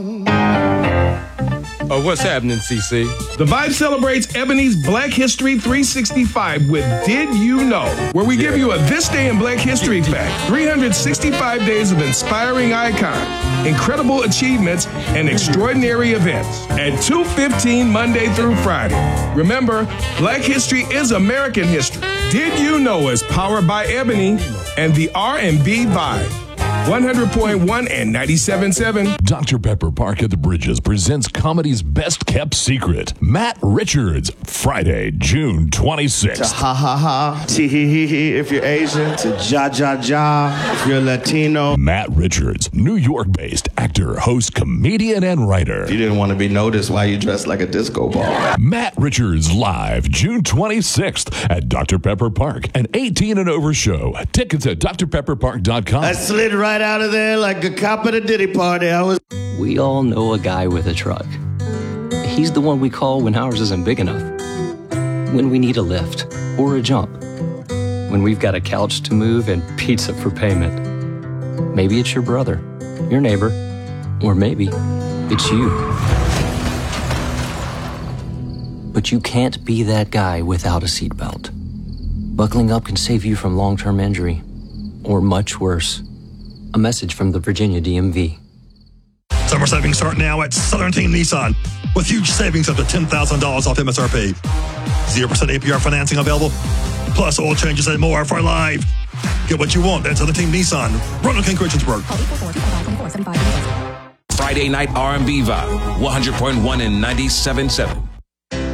What's happening, CC? The Vibe celebrates Ebony's Black History 365 with Did You Know? Where we give you a This Day in Black History fact. 365 days of inspiring icons, incredible achievements, and extraordinary events. At 2:15 Monday through Friday. Remember, Black History is American history. Did You Know is powered by Ebony and the R&B Vibe. 100.1 and 97.7. Dr. Pepper Park at the Bridges presents comedy's best kept secret. Matt Richards, Friday, June 26th. To ha ha ha, tee hee hee hee if you're Asian, to ja ja ja if you're Latino. Matt Richards, New York-based actor, host, comedian, and writer. You didn't want to be noticed while you dressed like a disco ball. Matt Richards live June 26th at Dr. Pepper Park, an 18 and over show. Tickets at drpepperpark.com. I slid right out of there like a cop at a Diddy party. We all know a guy with a truck. He's the one we call when ours isn't big enough. When we need a lift or a jump. When we've got a couch to move and pizza for payment. Maybe it's your brother, your neighbor, or maybe it's you. But you can't be that guy without a seatbelt. Buckling up can save you from long-term injury, or much worse. A message from the Virginia DMV. Summer savings start now at Southern Team Nissan with huge savings up to $10,000 off MSRP. 0% APR financing available, plus oil changes and more for life. Get what you want at Southern Team Nissan. Ronald King, Christiansburg. Friday night R&B Vibe, 100.1 and 97.7.